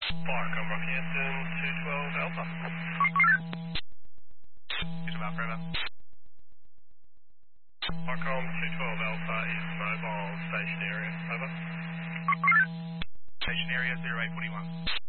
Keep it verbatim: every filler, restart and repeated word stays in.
Firecom Rockhampton, two twelve Alpha. Bit of Alpha, over. Firecom two twelve Alpha is mobile station area. Over. Station area zero eight four one.